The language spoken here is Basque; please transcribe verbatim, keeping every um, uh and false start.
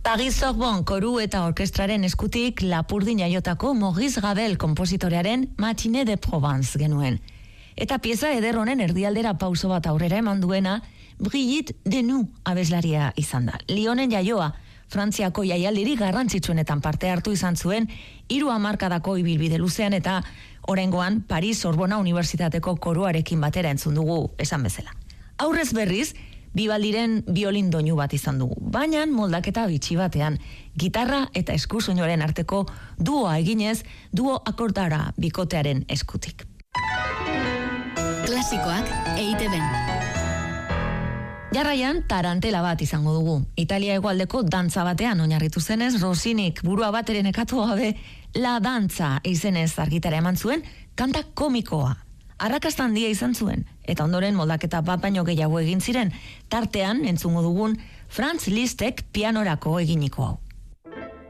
Paris Sorbonne koru eta orkestraren eskutik Lapurdin jaiotako Maurice Ravel konpositorearen Matinée de Provence genuen. Eta pieza eder honen erdialdera pauso bat aurrera eman duena Brigitte Denou abeslaria izan da. Lyonen jaioa, Frantziako jaialdirik garrantzitsuenetan parte hartu izan zuen, hiru hamarkadako ibilbide luzean eta oraingoan Paris Sorbona Unibertsitateko koruarekin batera entzun dugu esan bezala. Aurrez berriz, Bibaldiren biolin doinu bat izan dugu, baina moldaketa bitxi batean, gitarra eta eskusoinoaren arteko duoa eginez, duo akordara bikotearen eskutik. Klasikoak E I Te Be. Jarraian, tarantela bat izango dugu. Italia hegoaldeko dantza batean oinarritu zenez, Rossinik burua bateren ekatu gabe La Dantza izenez argitara eman zuen, kanta komikoa. Arrakasta handia izan zuen, eta ondoren moldaketa bat baino gehiago egin ziren, tartean entzungo dugun Franz Lisztek pianorako eginiko hau.